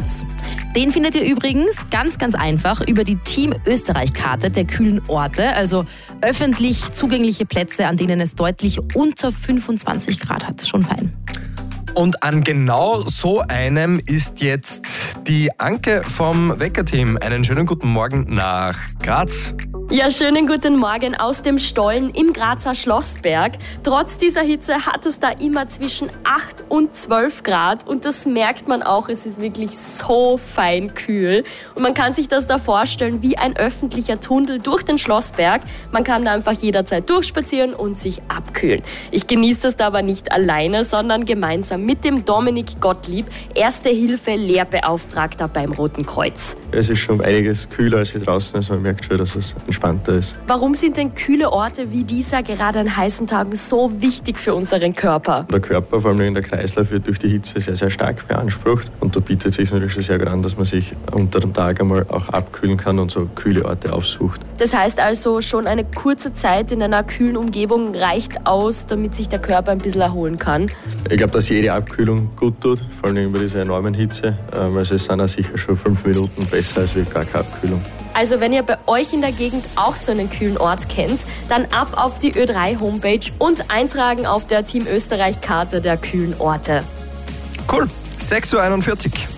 Platz. Den findet ihr übrigens ganz, ganz einfach über die Team Österreich-Karte der kühlen Orte, also öffentlich zugängliche Plätze, an denen es deutlich unter 25 Grad hat. Schon fein. Und an genau so einem ist jetzt die Anke vom Wecker-Team. Einen schönen guten Morgen nach Graz. Ja, schönen guten Morgen aus dem Stollen im Grazer Schlossberg. Trotz dieser Hitze hat es da immer zwischen 8 und 12 Grad und das merkt man auch, es ist wirklich so fein kühl. Und man kann sich das da vorstellen wie ein öffentlicher Tunnel durch den Schlossberg. Man kann da einfach jederzeit durchspazieren und sich abkühlen. Ich genieße das da aber nicht alleine, sondern gemeinsam mit dem Dominik Gottlieb, Erste-Hilfe-Lehrbeauftragter beim Roten Kreuz. Es ist schon einiges kühler als hier draußen, also man merkt schon, dass es entspannter ist. Warum sind denn kühle Orte wie dieser gerade an heißen Tagen so wichtig für unseren Körper? Der Körper, vor allem in der Kreislauf, wird durch die Hitze sehr, sehr stark beansprucht und da bietet es sich natürlich schon sehr gut an, dass man sich unter dem Tag einmal auch abkühlen kann und so kühle Orte aufsucht. Das heißt also, schon eine kurze Zeit in einer kühlen Umgebung reicht aus, damit sich der Körper ein bisschen erholen kann? Ich glaube, dass jede Abkühlung gut tut, vor allem bei dieser enormen Hitze. Also es sind auch sicher schon 5 Minuten besser als gar keine Abkühlung. Also wenn ihr bei euch in der Gegend auch so einen kühlen Ort kennt, dann ab auf die Ö3-Homepage und eintragen auf der Team Österreich-Karte der kühlen Orte. Cool, 6:41 Uhr.